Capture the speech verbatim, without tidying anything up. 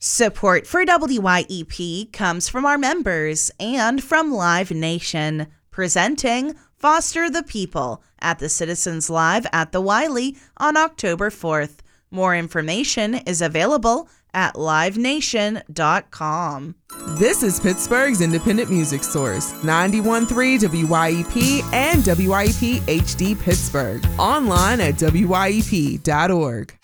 Support for W Y E P comes from our members and from Live Nation, presenting Foster the People at the Citizens Live at the Wiley on October fourth. More information is available at live nation dot com. This is Pittsburgh's independent music source, ninety-one point three W Y E P and W Y E P H D Pittsburgh. Online at W Y E P dot org.